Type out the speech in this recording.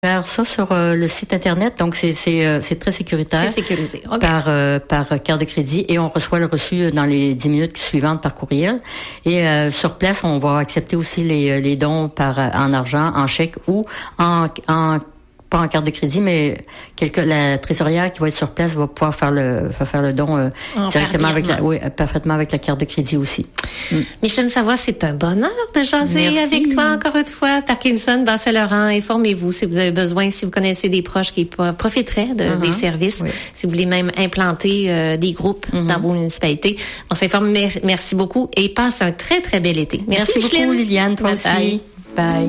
faire ça sur le site internet, donc c'est très sécuritaire. C'est sécurisé. Okay. Par carte de crédit, et on reçoit le reçu dans les 10 minutes suivantes par courriel. Et sur place, on va accepter aussi les dons en argent, en chèque ou pas en carte de crédit, mais la trésorière qui va être sur place va pouvoir faire le don directement parfaitement avec la carte de crédit aussi. Michel Savoie, c'est un bonheur de jaser avec toi encore une fois. Parkinson, Bas-Saint-Laurent, informez-vous si vous avez besoin, si vous connaissez des proches qui profiteraient des services, si vous voulez même implanter des groupes dans vos municipalités. On s'informe. Merci beaucoup et passe un très, très bel été. Merci beaucoup, Liliane, toi aussi. Bye.